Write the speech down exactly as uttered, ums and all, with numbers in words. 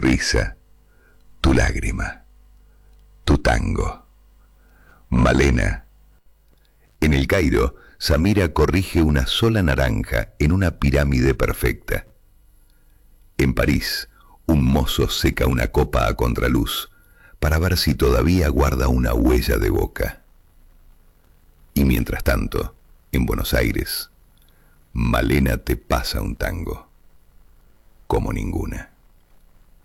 risa, tu lágrima, tu tango. Malena. En El Cairo, Samira corrige una sola naranja en una pirámide perfecta. En París, un mozo seca una copa a contraluz para ver si todavía guarda una huella de boca. Y mientras tanto, en Buenos Aires, Malena te pasa un tango como ninguna.